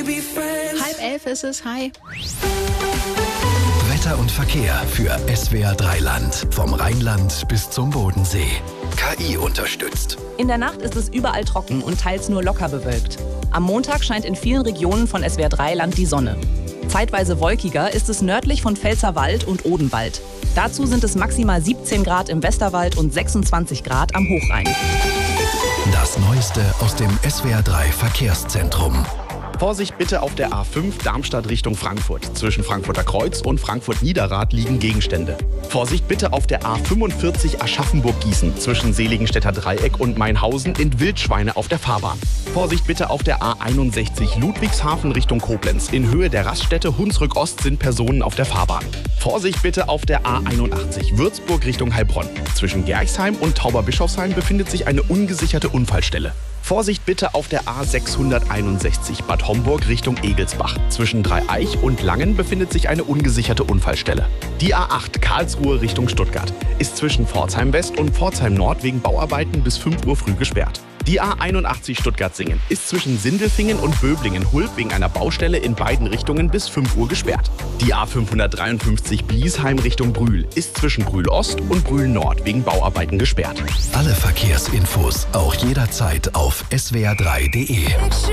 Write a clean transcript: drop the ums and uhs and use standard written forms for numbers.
10:30 ist es. Hi. Wetter und Verkehr für SWR 3 Land. Vom Rheinland bis zum Bodensee. KI unterstützt. In der Nacht ist es überall trocken und teils nur locker bewölkt. Am Montag scheint in vielen Regionen von SWR 3 Land die Sonne. Zeitweise wolkiger ist es nördlich von Pfälzerwald und Odenwald. Dazu sind es maximal 17 Grad im Westerwald und 26 Grad am Hochrhein. Das Neueste aus dem SWR 3 Verkehrszentrum. Vorsicht bitte auf der A5 Darmstadt Richtung Frankfurt. Zwischen Frankfurter Kreuz und Frankfurt-Niederrad liegen Gegenstände. Vorsicht bitte auf der A45 Aschaffenburg-Gießen. Zwischen Seligenstädter Dreieck und Mainhausen sind Wildschweine auf der Fahrbahn. Vorsicht bitte auf der A61 Ludwigshafen Richtung Koblenz. In Höhe der Raststätte Hunsrück Ost sind Personen auf der Fahrbahn. Vorsicht bitte auf der A81 Würzburg Richtung Heilbronn. Zwischen Gerchsheim und Tauberbischofsheim befindet sich eine ungesicherte Unfallstelle. Vorsicht bitte auf der A661 Bad Homburg Richtung Egelsbach. Zwischen Dreieich und Langen befindet sich eine ungesicherte Unfallstelle. Die A8 Karlsruhe Richtung Stuttgart ist zwischen Pforzheim West und Pforzheim Nord wegen Bauarbeiten bis 5 Uhr früh gesperrt. Die A81 Stuttgart-Singen ist zwischen Sindelfingen und Böblingen-Hulb wegen einer Baustelle in beiden Richtungen bis 5 Uhr gesperrt. Die A553 Biesheim Richtung Brühl ist zwischen Brühl-Ost und Brühl-Nord wegen Bauarbeiten gesperrt. Alle Verkehrsinfos auch jederzeit auf swr3.de.